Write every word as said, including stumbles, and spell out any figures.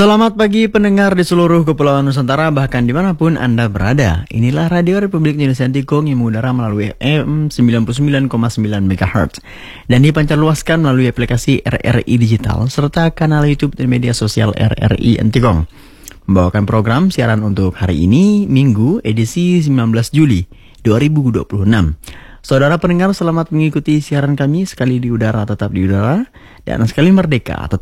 Selamat pagi pendengar di seluruh Kepulauan Nusantara, bahkan dimanapun Anda berada. Inilah Radio Republik Indonesia Tikung yang mengudara melalui F M sembilan puluh sembilan koma sembilan megahertz dan dipancarluaskan melalui aplikasi R R I Digital serta kanal YouTube dan media sosial R R I Tikung. Membawakan program siaran untuk hari ini, Minggu, edisi sembilan belas Juli dua ribu dua puluh enam. Saudara pendengar, selamat mengikuti siaran kami, sekali di udara tetap di udara, dan sekali merdeka tetap